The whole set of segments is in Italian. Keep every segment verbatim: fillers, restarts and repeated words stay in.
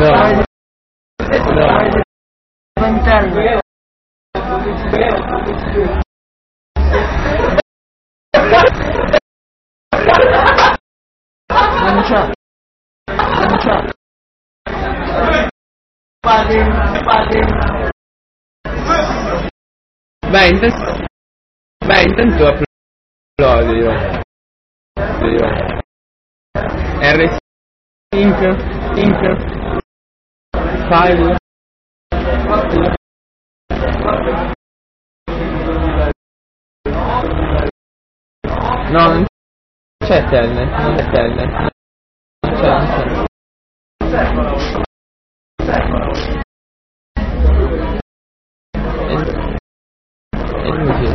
No. No. Interno. Non c'è. Non c'è. Beh, intanto... Beh, intanto applaudi io. Io. R cinque, cinque, file. No, non c'è telnet, non c'è telnet. Non c'è, non c'è. È inutile.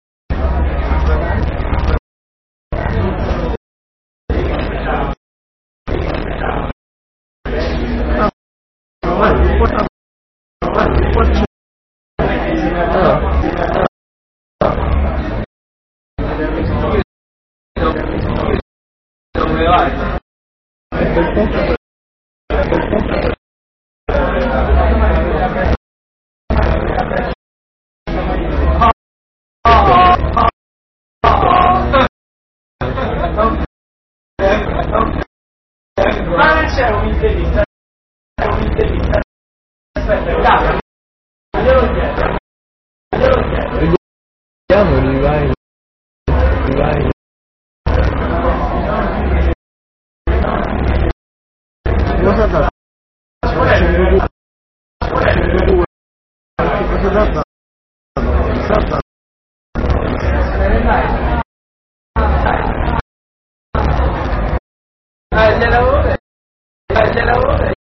Ma c'è un'intervista, c'è un'intervista. Aspetta, glielo chiedo, glielo chiedo. Vediamoli, vai. Vai. Cosa da? Cosa da? Cosa da? Ah, gliela vuole? Ah, gliela vuole?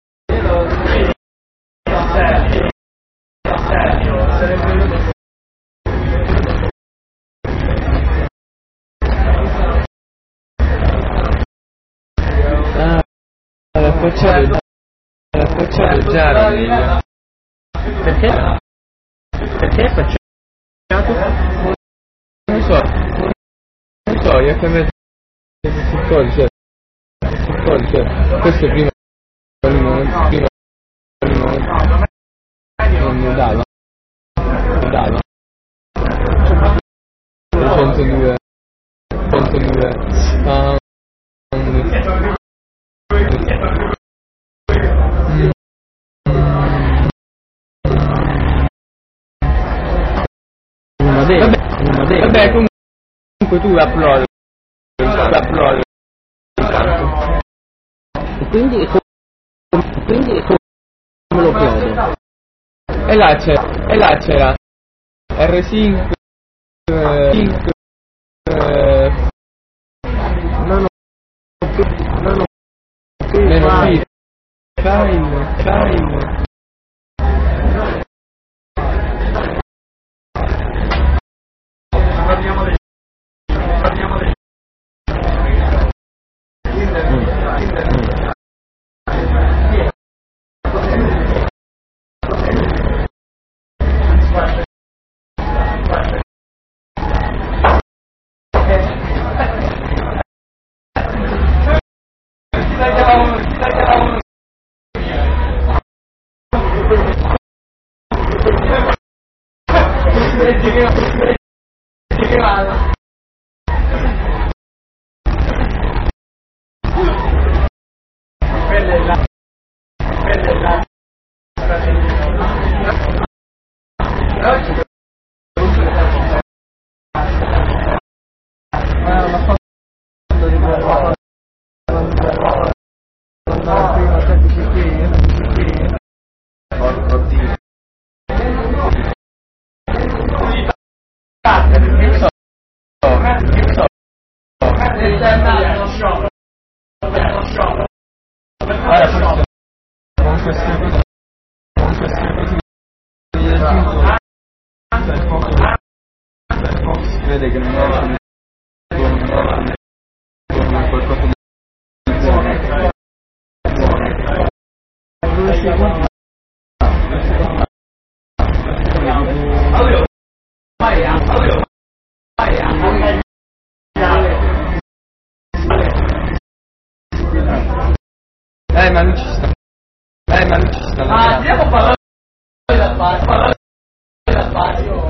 Ah, la faccia del... La faccia del giallo. Perché? Perché facciato? Non so. Non so, io ho cambiato il codice. Il codice. Questo prima... Prima... Prima... Prima... Non mi dava. Non mi dava. centodue. centodue. Ah... Vabbè, vabbè, comunque tu upload, upload. E quindi, e quindi come lo upload? E là c'era, e là c'era R cinque, cinque, eh, non ho più, non ho più meno file. file, file. Parliamo del... Parliamo del... Vede che non è qualcosa di buono. Eh, ma non ci sta. Eh, ma lui ci sta. Ah, andiamo a parlare da spazio. Parlare da spazio.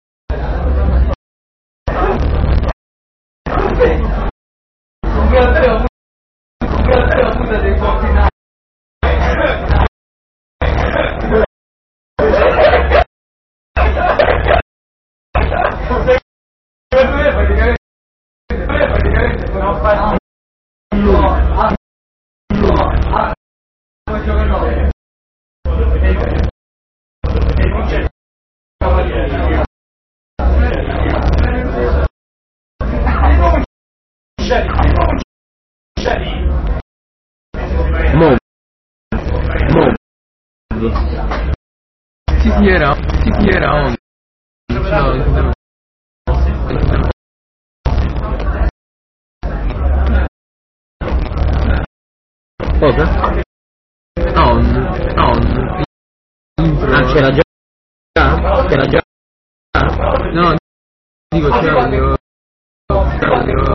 Sì, sì, era, sì, sì, era on. No, cosa? On, on. Ah, c'era già? C'era già? No, dico c'è audio. Audio.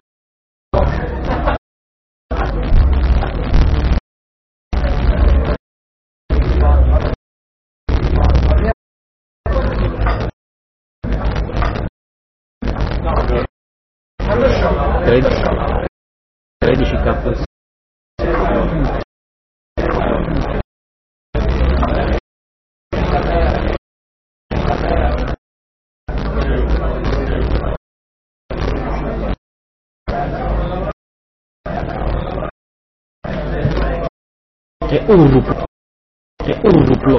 tredici K. È un ruplo. È un ruplo.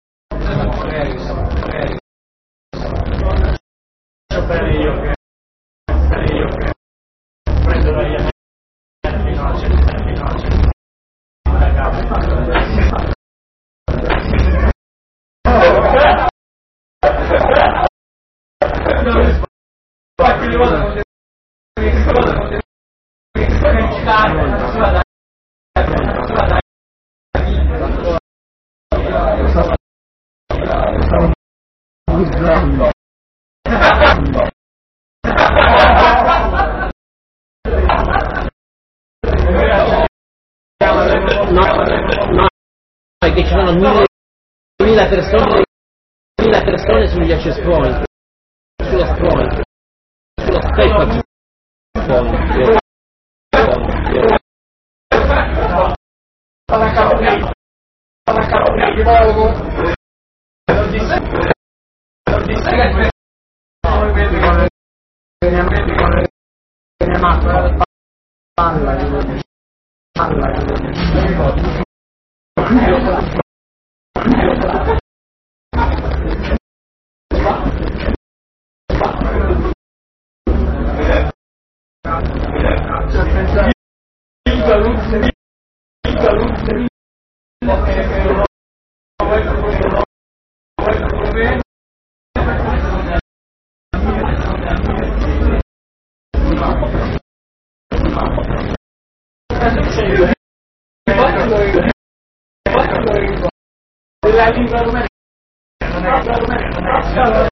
Che ci sono mille, mille persone, mille persone sugli access point, sulla point, sulla stessa point. La lingua rumena non è la rumena.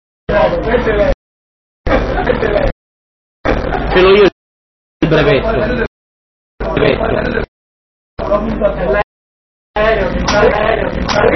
Ce l'ho io il brevetto. Brevetto. L'aereo, l'aereo,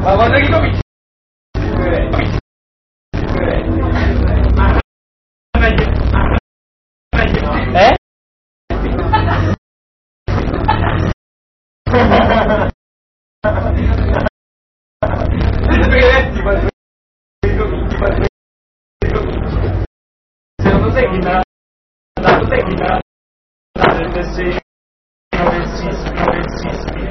Ma quando è che cominci? Eh? Se non sai chi me la sai chi me la deve essere novelsissimi, novelsissimi.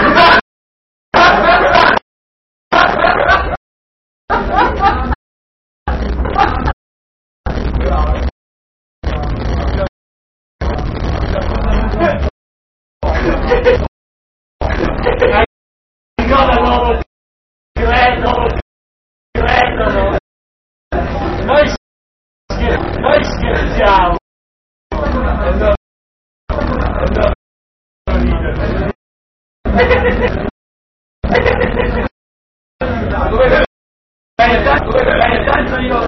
Ancora loro credono, credono. Noi scherziamo, noi scherziamo. Tanto io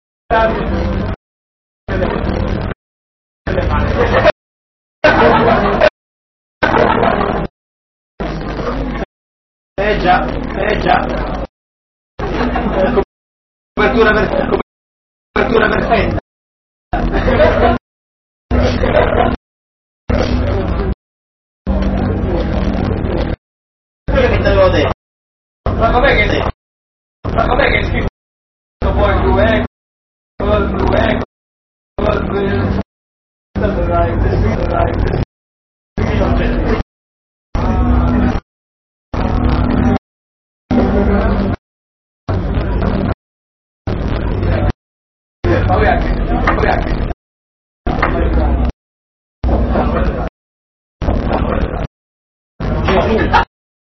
eh già, eh già. Copertura perfetta, copertura perfetta. Io che te l'avevo detto. Ma com'è che sei? Ma com'è che schifo poi il blu ecco? Il blu ecco? Il blu